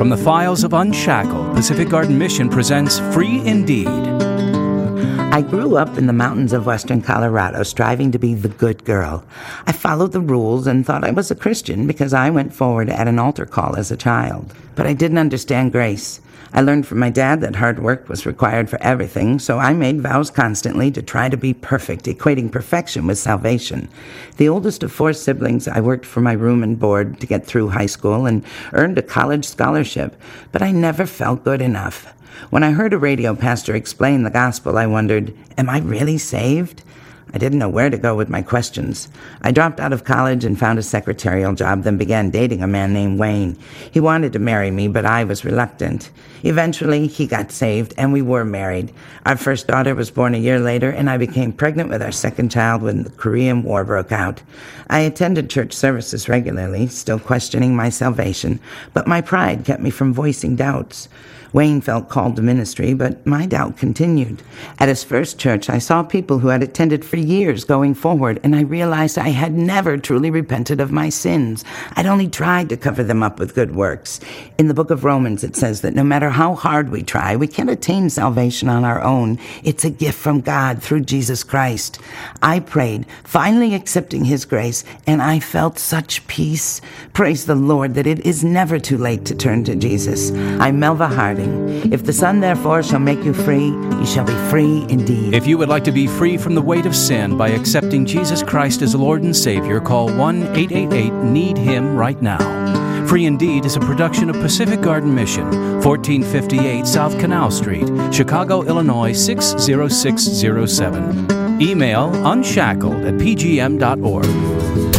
From the files of Unshackled, Pacific Garden Mission presents Free Indeed. I grew up in the mountains of western Colorado, striving to be the good girl. I followed the rules and thought I was a Christian because I went forward at an altar call as a child. But I didn't understand grace. I learned from my dad that hard work was required for everything, so I made vows constantly to try to be perfect, equating perfection with salvation. The oldest of 4 siblings, I worked for my room and board to get through high school and earned a college scholarship, but I never felt good enough. When I heard a radio pastor explain the gospel, I wondered, am I really saved? I didn't know where to go with my questions. I dropped out of college and found a secretarial job, then began dating a man named Wayne. He wanted to marry me, but I was reluctant. Eventually, he got saved, and we were married. Our first daughter was born a year later, and I became pregnant with our second child when the Korean War broke out. I attended church services regularly, still questioning my salvation, but my pride kept me from voicing doubts. Wayne felt called to ministry, but my doubt continued. At his first church, I saw people who had attended for years going forward, and I realized I had never truly repented of my sins. I'd only tried to cover them up with good works. In the book of Romans, it says that no matter how hard we try, we can't attain salvation on our own. It's a gift from God through Jesus Christ. I prayed, finally accepting his grace, and I felt such peace. Praise the Lord that it is never too late to turn to Jesus. I'm Melva Harding. If the Son therefore shall make you free, you shall be free indeed. If you would like to be free from the weight of sin by accepting Jesus Christ as Lord and Savior, call 1-888-NEED-HIM right now. Free Indeed is a production of Pacific Garden Mission, 1458 South Canal Street, Chicago, Illinois 60607. Email unshackled@pgm.org.